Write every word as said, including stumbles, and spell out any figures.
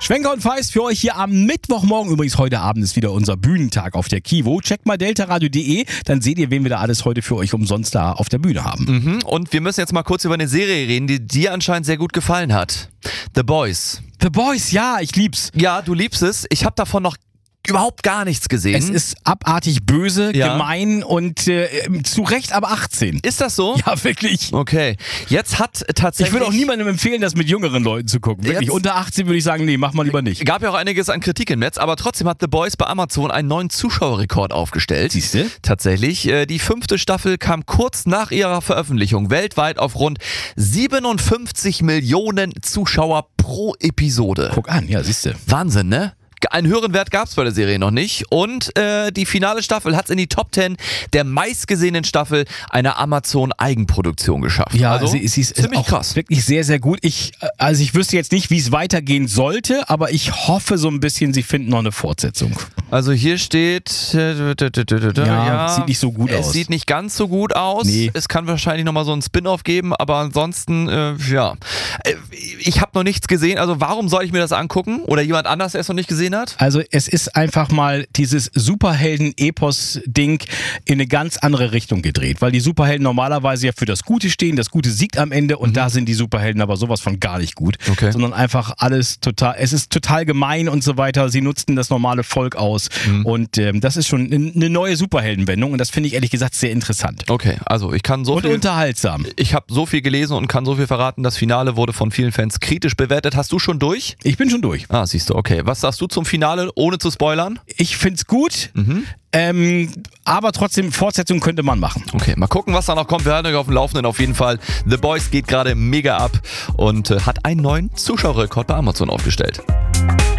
Schwenker und Feist für euch hier am Mittwochmorgen. Übrigens, heute Abend ist wieder unser Bühnentag auf der Kivo. Checkt mal deltaradio punkt de, dann seht ihr, wen wir da alles heute für euch umsonst da auf der Bühne haben. Mhm. Und wir müssen jetzt mal kurz über eine Serie reden, die dir anscheinend sehr gut gefallen hat. The Boys. The Boys, ja, ich lieb's. Ja, du liebst es. Ich habe davon noch überhaupt gar nichts gesehen. Es ist abartig böse, Ja. gemein und äh, zu Recht ab achtzehn. Ist das so? Ja, wirklich. Okay. Jetzt hat tatsächlich... Ich würde auch niemandem empfehlen, das mit jüngeren Leuten zu gucken. Wirklich. Jetzt- Unter achtzehn würde ich sagen, nee, mach mal lieber nicht. Gab ja auch einiges an Kritik im Netz, aber trotzdem hat The Boys bei Amazon einen neuen Zuschauerrekord aufgestellt. Siehste? Tatsächlich. Äh, Die fünfte Staffel kam kurz nach ihrer Veröffentlichung weltweit auf rund siebenundfünfzig Millionen Zuschauer pro Episode. Guck an, ja, siehste. Wahnsinn, ne? Einen höheren Wert gab es bei der Serie noch nicht. Und äh, die finale Staffel hat es in die Top zehn der meistgesehenen Staffel einer Amazon-Eigenproduktion geschafft. Ja, also, sie, sie ist ziemlich auch krass. wirklich sehr, sehr gut. Ich, äh, also ich wüsste jetzt nicht, wie es weitergehen sollte, aber ich hoffe so ein bisschen, sie finden noch eine Fortsetzung. Also hier steht... Äh, d- d- d- d- d- Ja, sieht nicht so gut es aus. sieht nicht ganz so gut aus. Nee. Es kann wahrscheinlich nochmal so ein Spin-off geben, aber ansonsten, äh, ja. Äh, Ich habe noch nichts gesehen, also warum soll ich mir das angucken? Oder jemand anders, der es noch nicht gesehen hat? Also es ist einfach mal dieses Superhelden-Epos-Ding in eine ganz andere Richtung gedreht, weil die Superhelden normalerweise ja für das Gute stehen, das Gute siegt am Ende und da sind die Superhelden aber sowas von gar nicht gut, Okay. sondern einfach alles total, es ist total gemein und so weiter, sie nutzten das normale Volk aus und ähm, das ist schon eine neue Superheldenwendung und das finde ich ehrlich gesagt sehr interessant Okay, also ich kann so und viel... unterhaltsam. Ich habe so viel gelesen und kann so viel verraten. Das Finale wurde von vielen Fans kritisch bewertet. Hast du schon durch? Ich bin schon durch. Ah, siehst du, okay. Was sagst du zum Finale, ohne zu spoilern? Ich find's gut, ähm, aber trotzdem Fortsetzung könnte man machen. Okay, mal gucken, was da noch kommt. Wir halten euch auf dem Laufenden auf jeden Fall. The Boys geht gerade mega ab und äh, hat einen neuen Zuschauerrekord bei Amazon aufgestellt.